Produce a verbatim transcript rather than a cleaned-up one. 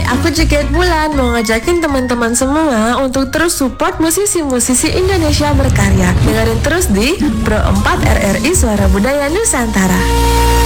aku juga Bulan mau ngajakin teman-teman semua untuk terus support musisi-musisi Indonesia berkarya. Dengerin terus di Pro empat R R I Suara Budaya Nusantara.